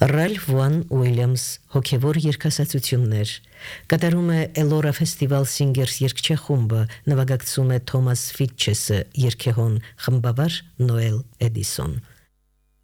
Ռալֆ Վան Ուիլյամս հոգևոր երգասացություններ կատարում է Elora Festival Singers երգչախումբը նվագակցում է Թոմաս Ֆիթչեսը երգեհոն խմբավար Նոել Էդիսոն